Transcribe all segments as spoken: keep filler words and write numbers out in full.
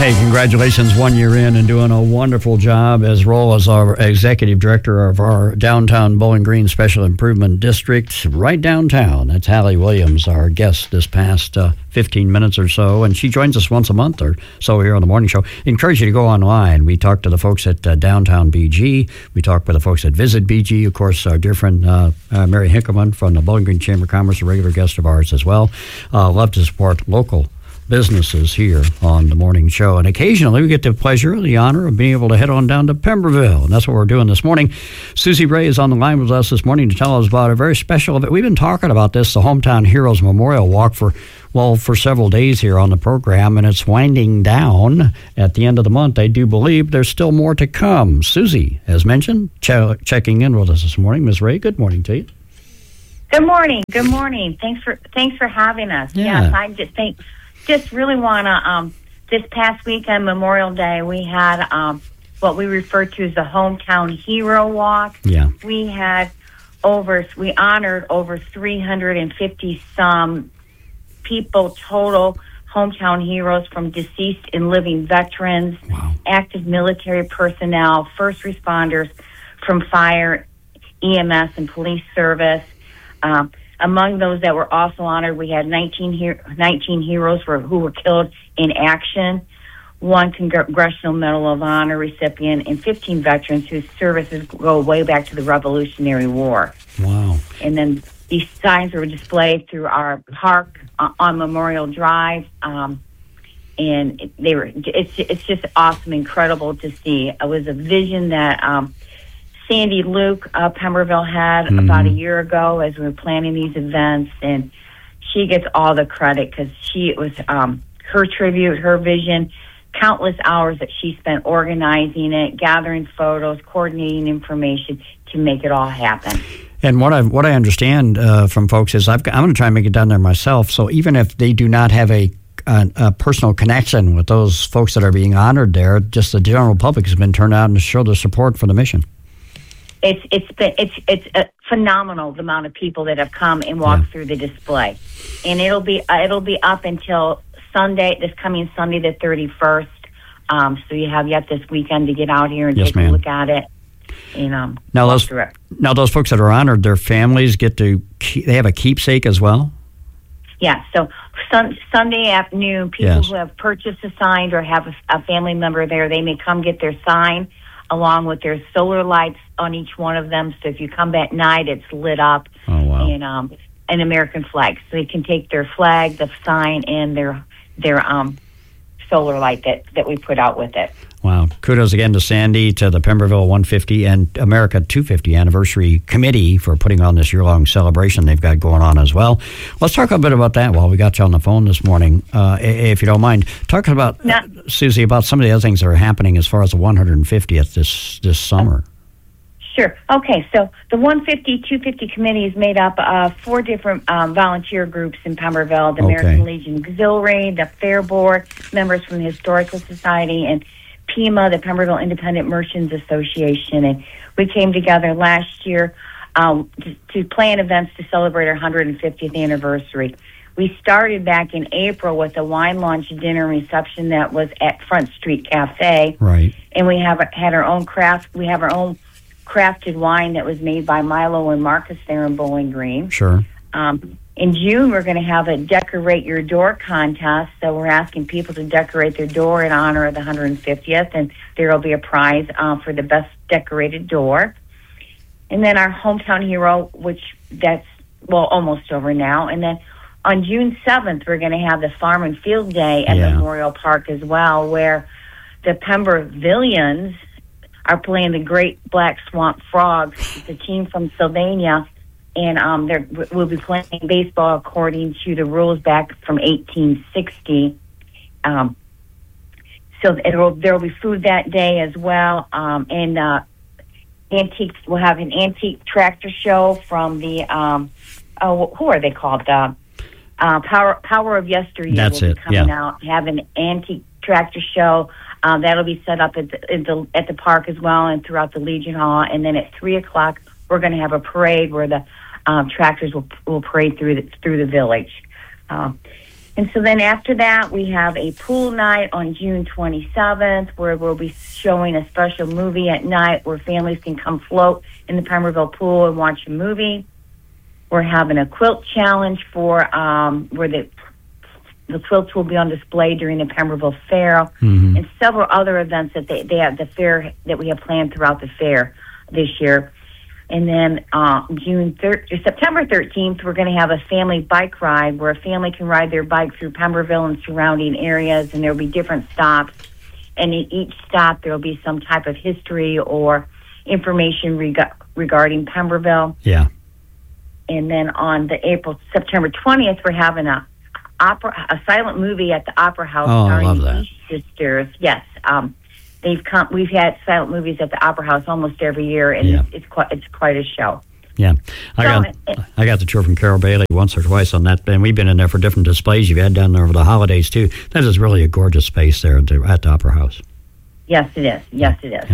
Hey, congratulations, one year in and doing a wonderful job as role as our executive director of our downtown Bowling Green Special Improvement District, right downtown. That's Hallie Williams, our guest this past uh, fifteen minutes or so, and she joins us once a month or so here on the morning show. Encourage you to go online. We talked to the folks at uh, Downtown B G. We talked with the folks at Visit B G. Of course, our dear friend uh, uh, Mary Hinckelman from the Bowling Green Chamber of Commerce, a regular guest of ours as well. Uh, love to support local businesses here on the morning show, and occasionally we get the pleasure, the honor of being able to head on down to Pemberville, and that's what we're doing this morning. Susie Ray is on the line with us this morning to tell us about a very special event. We've been talking about this, the Hometown Heroes Memorial Walk, for well for several days here on the program, and it's winding down at the end of the month. I do believe there's still more to come. Susie, as mentioned, ch- checking in with us this morning. Miz Ray, good morning to you. Good morning. Good morning. Thanks for thanks for having us. Yeah. Yes, I just think. Just really want to, um, this past weekend, Memorial Day, we had um, what we refer to as the Hometown Hero Walk. Yeah. We had over, we honored over three hundred fifty some people total, hometown heroes, from deceased and living veterans, wow. active military personnel, first responders from fire, E M S, and police service. Um, Among those that were also honored, we had nineteen, her- nineteen heroes for, who were killed in action, one Congressional Medal of Honor recipient, and fifteen veterans whose services go way back to the Revolutionary War. Wow. And then these signs were displayed through our park uh, on Memorial Drive, um, and they were. It's it's just awesome, incredible to see. It was a vision that Um, Sandy Luke, uh, Pemberville had mm-hmm. about a year ago as we were planning these events, and she gets all the credit because she it was um, her tribute, her vision, countless hours that she spent organizing it, gathering photos, coordinating information to make it all happen. And what I what I understand uh, from folks is I've, I'm going to try and make it down there myself. So even if they do not have a A, a personal connection with those folks that are being honored there, just the general public has been turned out and to show their support for the mission. It's it's been it's it's a phenomenal the amount of people that have come and walked yeah. through the display, and it'll be uh, it'll be up until Sunday, this coming Sunday the thirty-first. Um, so you have yet this weekend to get out here and yes, take ma'am. a look at it. And um, now those now those folks that are honored, their families get to keep, they have a keepsake as well. Yeah. So sun, Sunday afternoon, people yes. who have purchased a sign or have a, a family member there, they may come get their sign along with their solar lights on each one of them. So if you come at night, it's lit up. Oh, wow. And um, an American flag. So they can take their flag, the sign, and their their um, solar light that, that we put out with it. Wow. Kudos again to Sandy, to the Pemberville one fifty and America two fifty Anniversary Committee for putting on this year-long celebration they've got going on as well. Let's talk a bit about that while we got you on the phone this morning, uh, if you don't mind. Talk about, uh, Susie, about some of the other things that are happening as far as the one hundred fiftieth this, this summer. Sure. Okay, so the one fifty, two fifty committee is made up of four different um, volunteer groups in Pemberville, the okay. American Legion Auxiliary, the Fair Board, members from the Historical Society, and P M A, the Pemberville Independent Merchants Association. And we came together last year um, to, to plan events to celebrate our one hundred fiftieth anniversary. We started back in April with a wine launch dinner reception that was at Front Street Cafe. Right. And we have had our own craft, we have our own crafted wine that was made by Milo and Marcus there in Bowling Green. Sure. Um, in June, we're going to have a Decorate Your Door contest, so we're asking people to decorate their door in honor of the one hundred fiftieth, and there will be a prize uh, for the best decorated door. And then our Hometown Hero, which that's, well, almost over now. And then on June seventh, we're going to have the Farm and Field Day at yeah. Memorial Park as well, where the Pembervillians are playing the Great Black Swamp Frogs. It's a team from Sylvania, and um, they're, we'll be playing baseball according to the rules back from eighteen sixty. Um, so it'll, there will be food that day as well, um, and uh, antiques. We'll have an antique tractor show from the um, oh, who are they called? The uh, Power Power of Yesteryear. That's will it. be coming Yeah. out. Have an antique tractor show. Um, that'll be set up at the, at the at the park as well and throughout the Legion Hall. And then at three o'clock, we're going to have a parade where the um, tractors will will parade through the, through the village. Um, And so then after that, we have a pool night on June twenty-seventh, where we'll be showing a special movie at night where families can come float in the Pemberville pool and watch a movie. We're having a quilt challenge for um, where the the quilts will be on display during the Pemberville Fair, mm-hmm. and several other events that they, they have the fair that we have planned throughout the fair this year. And then uh, June thir- September thirteenth, we're going to have a family bike ride where a family can ride their bike through Pemberville and surrounding areas, and there will be different stops. And in each stop, there will be some type of history or information reg- regarding Pemberville. Yeah. And then on the April September twentieth, we're having a opera, a silent movie at the Opera House. Oh, I love the that. East Sisters. Yes. Um, They've come. We've had silent movies at the Opera House almost every year, and yeah. it's, it's quite it's quite a show. Yeah, I so, got it, I got the tour from Carol Bailey once or twice on that, and we've been in there for different displays you've had down there over the holidays too. That is really a gorgeous space there at the, at the Opera House. Yes, it is. Yes, it is. Yeah.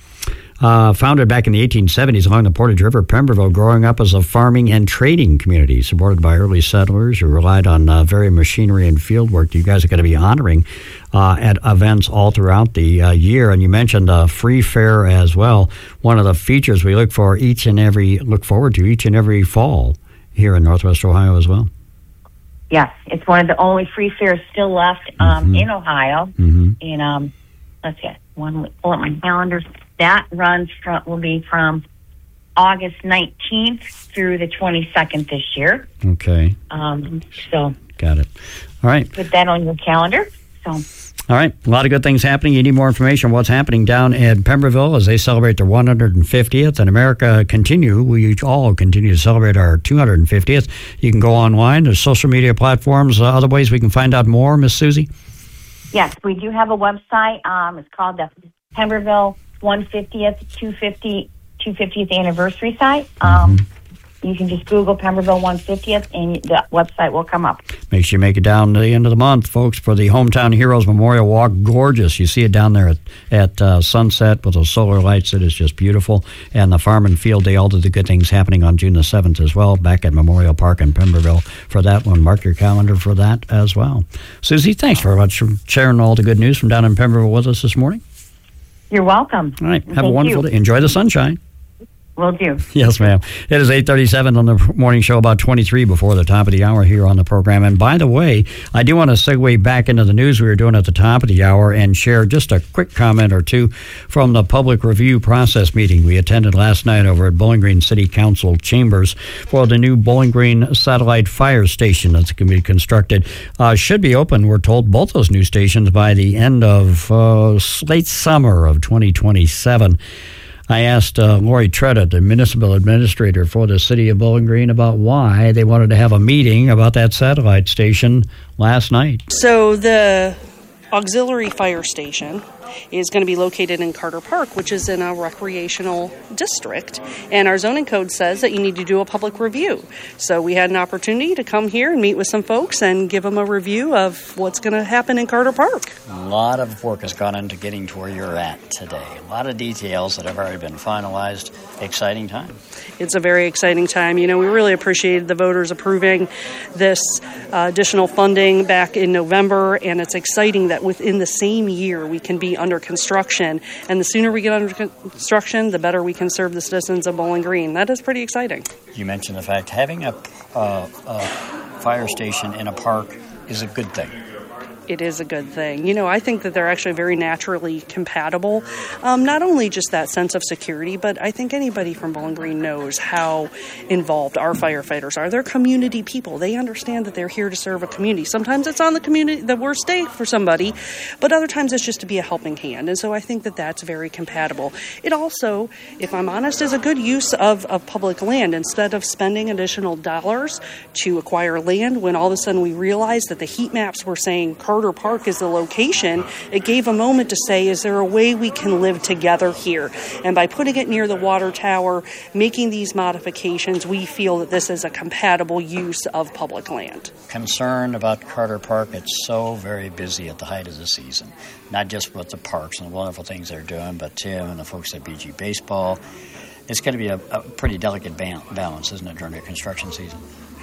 Uh, founded back in the eighteen seventies along the Portage River, Pemberville, growing up as a farming and trading community supported by early settlers who relied on uh, very machinery and field work. You guys are going to be honoring uh, at events all throughout the uh, year. And you mentioned uh, free fair as well. One of the features we look for each and every look forward to each and every fall here in Northwest Ohio as well. Yes, it's one of the only free fairs still left um, mm-hmm. in Ohio. Mm-hmm. And um, let's see, one pull up my calendar. That runs from will be from August nineteenth through the twenty-second this year. Okay. Um, so got it. All right. Put that on your calendar. So. All right. A lot of good things happening. You need more information on what's happening down at Pemberville as they celebrate their one hundred fiftieth. And America continue. We all continue to celebrate our two hundred fiftieth. You can go online. There's social media platforms, uh, other ways we can find out more, Miss Susie? Yes, we do have a website. Um, it's called the Pemberville one hundred fiftieth, two hundred fiftieth anniversary site. Um, mm-hmm. You can just Google Pemberville one hundred fiftieth and the website will come up. Make sure you make it down to the end of the month, folks, for the Hometown Heroes Memorial Walk. Gorgeous. You see it down there at, at uh, sunset with those solar lights. It is just beautiful. And the Farm and Field Day, all of the good things happening on June the seventh as well, back at Memorial Park in Pemberville for that one. Mark your calendar for that as well. Susie, thanks very much for sharing all the good news from down in Pemberville with us this morning. You're welcome. All right. Have Thank a wonderful you. day. Enjoy the sunshine. Will do. Yes, ma'am. It is eight thirty-seven on the morning show, about twenty-three before the top of the hour here on the program. And by the way, I do want to segue back into the news we were doing at the top of the hour and share just a quick comment or two from the public review process meeting we attended last night over at Bowling Green City Council chambers for the new Bowling Green satellite fire station that's going to be constructed. Uh, should be open, we're told, both those new stations by the end of uh, late summer of twenty twenty-seven. I asked uh, Lori Tredda, the municipal administrator for the city of Bowling Green, about why they wanted to have a meeting about that satellite station last night. So the auxiliary fire station is going to be located in Carter Park, which is in a recreational district. And our zoning code says that you need to do a public review. So we had an opportunity to come here and meet with some folks and give them a review of what's going to happen in Carter Park. A lot of work has gone into getting to where you're at today. A lot of details that have already been finalized. Exciting time. It's a very exciting time. You know, we really appreciated the voters approving this uh, additional funding back in November, and it's exciting that within the same year we can be under construction, and the sooner we get under construction, the better we can serve the citizens of Bowling Green. That is pretty exciting. You mentioned the fact having a, uh, a fire station in a park is a good thing. It is a good thing. You know, I think that they're actually very naturally compatible. Um, not only just that sense of security, but I think anybody from Bowling Green knows how involved our firefighters are. They're community people. They understand that they're here to serve a community. Sometimes it's on the community, the worst day for somebody, but other times it's just to be a helping hand. And so I think that that's very compatible. It also, if I'm honest, is a good use of, of public land. Instead of spending additional dollars to acquire land, when all of a sudden we realized that the heat maps were saying Carter Park is the location, it gave a moment to say, is there a way we can live together here? And by putting it near the water tower, making these modifications, we feel that this is a compatible use of public land. Concerned about Carter Park, it's so very busy at the height of the season. Not just with the parks and the wonderful things they're doing, but Tim and the folks at B G Baseball. It's going to be a, a pretty delicate balance, isn't it, during the construction season?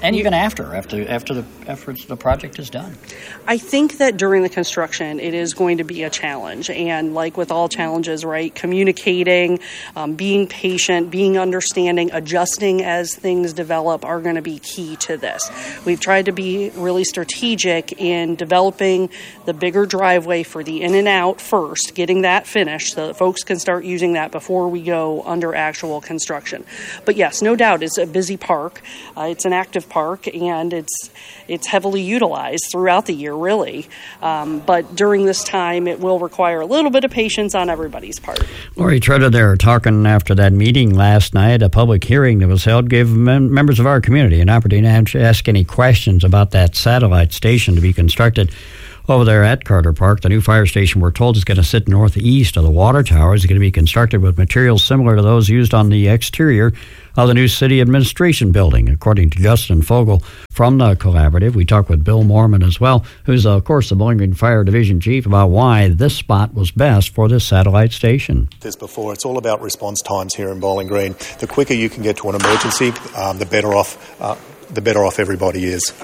And even after, after after the after the project is done. I think that during the construction, it is going to be a challenge. And like with all challenges, right, communicating, um, being patient, being understanding, adjusting as things develop are going to be key to this. We've tried to be really strategic in developing the bigger driveway for the in and out first, getting that finished so that folks can start using that before we go under actual construction. But yes, no doubt, it's a busy park. Uh, it's an active park, and it's it's heavily utilized throughout the year, really. Um, but during this time, it will require a little bit of patience on everybody's part. Lori Tretter there talking after that meeting last night, a public hearing that was held, gave mem- members of our community an opportunity to ask any questions about that satellite station to be constructed over there at Carter Park. The new fire station, we're told, is going to sit northeast of the water tower. It's going to be constructed with materials similar to those used on the exterior of the new city administration building, according to Justin Fogel from the collaborative. We talked with Bill Mormon as well, who's, uh, of course, the Bowling Green Fire Division Chief, about why this spot was best for this satellite station. This before, it's all about response times here in Bowling Green. The quicker you can get to an emergency, um, the better off, uh, the better off everybody is.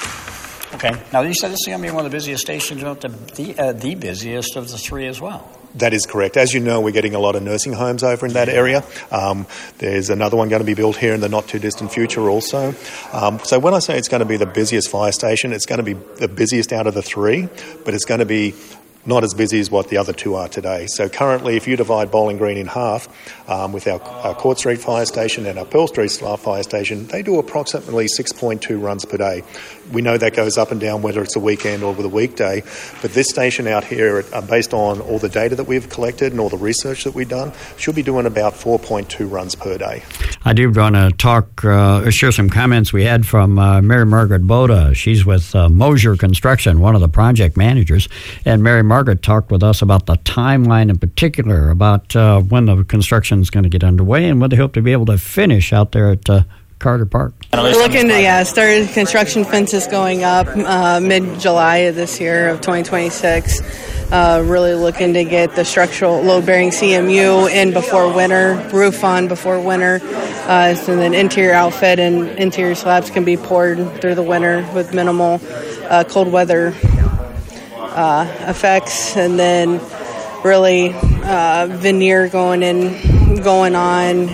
Okay. Now, you said this is going to be one of the busiest stations, not the the, uh, the busiest of the three as well. That is correct. As you know, we're getting a lot of nursing homes over in that area. Um, there's another one going to be built here in the not-too-distant future also. Um, so when I say it's going to be the busiest fire station, it's going to be the busiest out of the three, but it's going to be not as busy as what the other two are today. So currently, if you divide Bowling Green in half, um, with our, our Court Street Fire Station and our Pearl Street Fire Station, they do approximately six point two runs per day. We know that goes up and down whether it's a weekend or with a weekday, but this station out here, uh, based on all the data that we've collected and all the research that we've done, should be doing about four point two runs per day. I do want to talk, uh, share some comments we had from uh, Mary Margaret Boda. She's with uh, Mosier Construction, one of the project managers, and Mary Margaret talked with us about the timeline in particular, about uh, when the construction is going to get underway and when they hope to be able to finish out there at uh, Carter Park. We're looking to yeah, start construction fences going up uh, mid-July of this year of twenty twenty-six. Uh, really looking to get the structural load-bearing C M U in before winter, roof on before winter, uh, and then interior outfit and interior slabs can be poured through the winter with minimal uh, cold weather Uh, effects, and then really uh, veneer going in, going on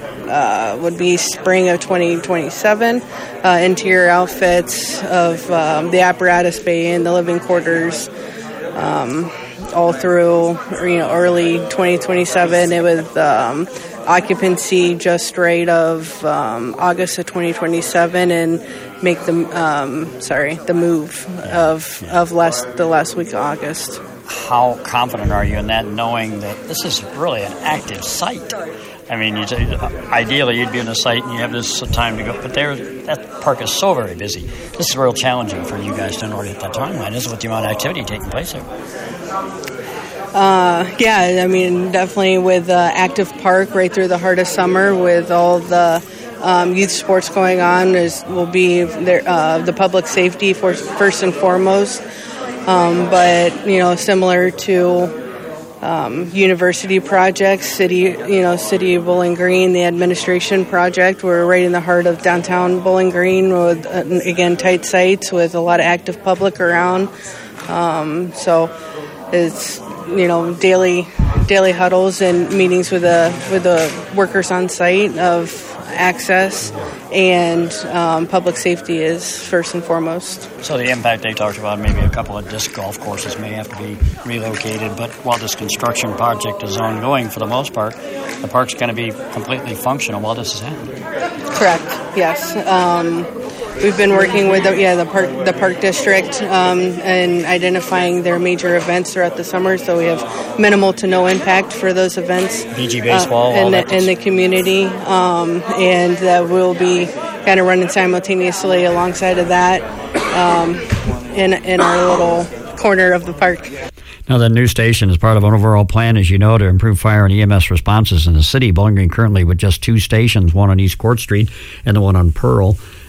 uh, would be spring of twenty twenty-seven. Uh, interior outfits of um, the apparatus bay and the living quarters, um, all through you know early twenty twenty-seven. It was um, occupancy just right of um, August of twenty twenty-seven, and make the um, sorry the move of of last the last week of August. How confident are you in that, knowing that this is really an active site? I mean, you, ideally you'd be in a site and you have this time to go, but there that park is so very busy. This is real challenging for you guys to in order to hit that timeline, isn't it, with the amount of activity taking place there? Uh, yeah, I mean, definitely with uh, active park right through the heart of summer, with all the um, youth sports going on, is will be there, uh, the public safety for first and foremost. Um, but you know, similar to um, university projects, city, you know, City of Bowling Green, the administration project, we're right in the heart of downtown Bowling Green with uh, again tight sites with a lot of active public around. Um, so it's you know daily daily huddles and meetings with the with the workers on site of access, and um, public safety is first and foremost. So the impact they talked about, maybe a couple of disc golf courses may have to be relocated, but while this construction project is ongoing for the most part, the park's going to be completely functional while this is happening. Correct. Yes. Um, we've been working with the, yeah the park the park district um, and identifying their major events throughout the summer, so we have minimal to no impact for those events. B G baseball, uh, in, all the, that in the community, um, and that will be kind of running simultaneously alongside of that um, in in our little corner of the park. Now, the new station is part of an overall plan, as you know, to improve fire and E M S responses in the city. Bowling Green currently with just two stations, one on East Court Street and the one on Pearl.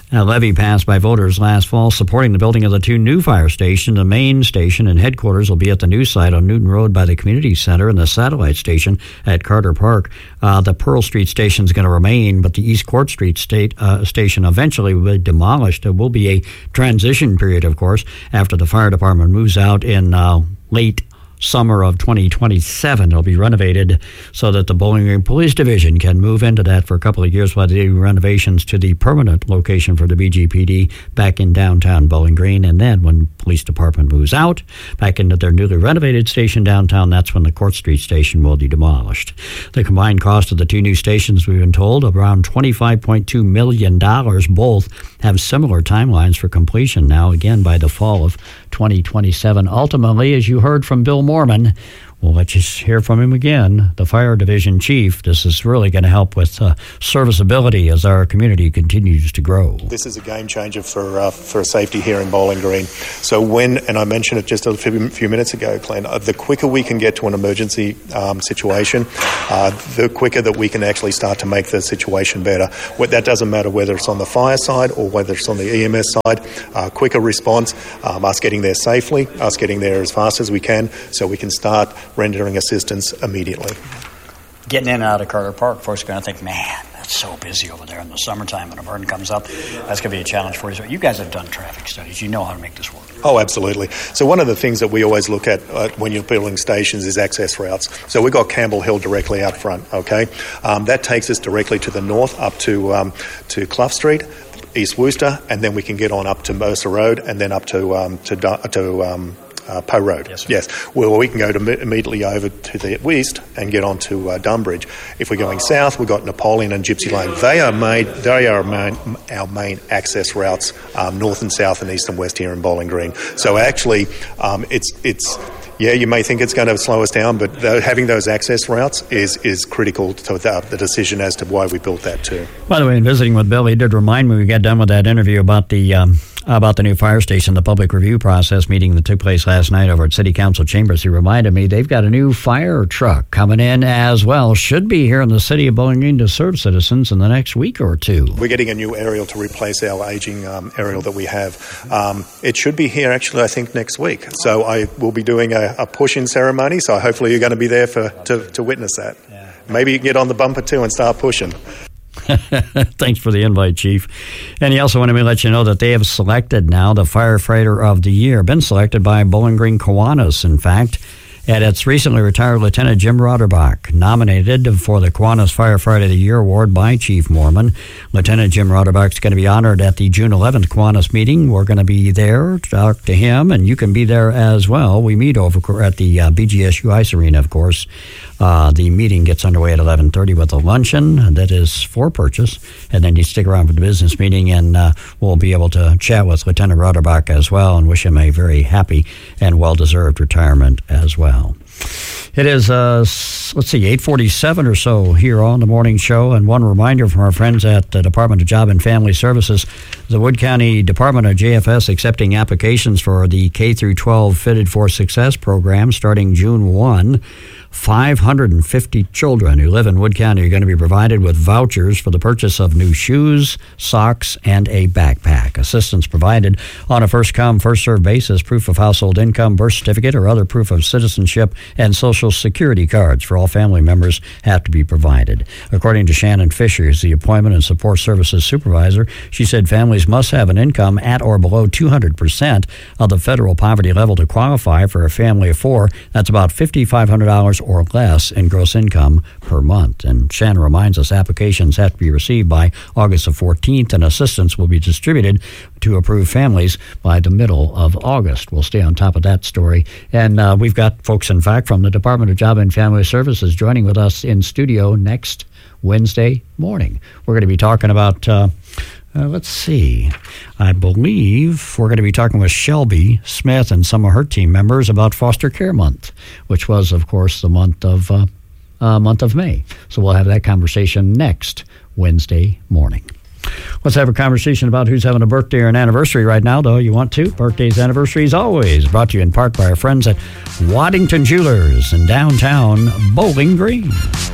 A levy passed by voters last fall supporting the building of the two new fire stations. The main station and headquarters will be at the new site on Newton Road by the community center, and the satellite station at Carter Park. Uh, the Pearl Street station is going to remain, but the East Court Street state, uh, station eventually will be demolished. There will be a transition period, of course, after the fire department moves out in uh, late summer of twenty twenty-seven. It'll be renovated so that the Bowling Green Police Division can move into that for a couple of years while they do renovations to the permanent location for the B G P D back in downtown Bowling Green. And then when police department moves out back into their newly renovated station downtown, that's when the Court Street station will be demolished. The combined cost of the two new stations, we've been told, around twenty-five point two million dollars. Both have similar timelines for completion now, again, by the fall of twenty twenty-seven. Ultimately, as you heard from Bill Mormon, we'll let you hear from him again, the fire division chief. This is really going to help with uh, serviceability as our community continues to grow. This is a game changer for uh, for safety here in Bowling Green. So when, and I mentioned it just a few, few minutes ago, Glenn, uh, the quicker we can get to an emergency um, situation, uh, the quicker that we can actually start to make the situation better. What, that doesn't matter whether it's on the fire side or whether it's on the E M S side. Uh, quicker response, um, us getting there safely, us getting there as fast as we can, so we can start rendering assistance immediately. Getting in and out of Carter Park, folks are going to think, man, that's so busy over there in the summertime when a burn comes up. That's going to be a challenge for you. So you guys have done traffic studies. You know how to make this work. Oh, absolutely. So one of the things that we always look at uh, when you're building stations is access routes. So we've got Campbell Hill directly out front, okay? Um, that takes us directly to the north up to um, to Clough Street, East Worcester, and then we can get on up to Mercer Road and then up to um, to to um, Uh, Poe Road. Yes, yes. Well, we can go to m- immediately over to the west and get on to uh, Dunbridge. If we're going south, we've got Napoleon and Gypsy Lane. They are made. They are main, our main access routes, um, north and south and east and west here in Bowling Green. So actually, um, it's it's. Yeah, you may think it's going to slow us down, but th- having those access routes is is critical to the, the decision as to why we built that too. By the way, in visiting with Bill, he did remind me we got done with that interview about the um, about the new fire station, the public review process meeting that took place last night over at City Council chambers. He reminded me they've got a new fire truck coming in as well. Should be here in the city of Bowling Green to serve citizens in the next week or two. We're getting a new aerial to replace our aging um, aerial that we have. Um, it should be here actually, I think, next week. So I will be doing a, a push-in ceremony. So hopefully you're going to be there for to, to witness that. Yeah. Maybe you can get on the bumper too and start pushing. Thanks for the invite, Chief. And he also wanted me to let you know that they have selected now the Firefighter of the Year. Been selected by Bowling Green Kiwanis, in fact. And it's recently retired Lieutenant Jim Roderbach, nominated for the Kiwanis Firefighter of the Year award by Chief Mormon. Lieutenant Jim Roderbach is going to be honored at the June eleventh Kiwanis meeting. We're going to be there to talk to him, and you can be there as well. We meet over at the uh, B G S U Ice Arena, of course. Uh, the meeting gets underway at eleven thirty with a luncheon that is for purchase, and then you stick around for the business meeting, and uh, we'll be able to chat with Lieutenant Roderbach as well and wish him a very happy and well-deserved retirement as well. It is, uh, let's see, eight forty-seven or so here on the morning show. And one reminder from our friends at the Department of Job and Family Services, the Wood County Department of J F S accepting applications for the K through twelve Fitted for Success program starting June first. five hundred fifty children who live in Wood County are going to be provided with vouchers for the purchase of new shoes, socks, and a backpack. Assistance provided on a first-come, first-served basis, proof of household income, birth certificate, or other proof of citizenship, and Social Security cards for all family members have to be provided. According to Shannon Fisher, who's the Appointment and Support Services Supervisor, she said families must have an income at or below two hundred percent of the federal poverty level to qualify for a family of four. That's about five thousand five hundred dollars or less in gross income per month. And Shannon reminds us applications have to be received by August the fourteenth, and assistance will be distributed to approved families by the middle of August. We'll stay on top of that story. And uh, we've got folks, in fact, from the Department of Job and Family Services joining with us in studio next Wednesday morning. We're going to be talking about... Uh, Uh, let's see. I believe we're going to be talking with Shelby Smith and some of her team members about Foster Care Month, which was, of course, the month of uh, uh, month of May. So we'll have that conversation next Wednesday morning. Let's have a conversation about who's having a birthday or an anniversary right now, though. You want to? Birthdays, anniversaries, always brought to you in part by our friends at Waddington Jewelers in downtown Bowling Green.